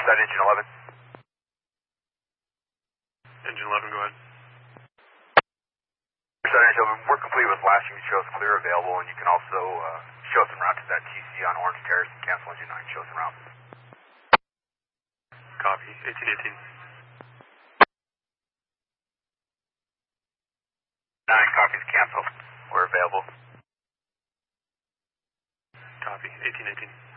That engine 11. Engine 11, go ahead. That engine 11, we're complete with flashing. It shows clear available, and you can also show us en route to that TC on Orange Terrace and cancel engine 9. Show us en route. Copy. 1818. 9 copies canceled. We're available. Copy. 1818.